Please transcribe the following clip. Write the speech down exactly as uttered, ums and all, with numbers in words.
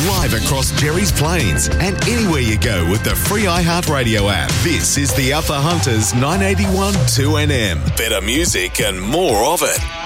live across Jerry's Plains and anywhere you go with the free iHeartRadio app. This is the Alpha Hunters nine eighty-one two N M. Better music and more of it.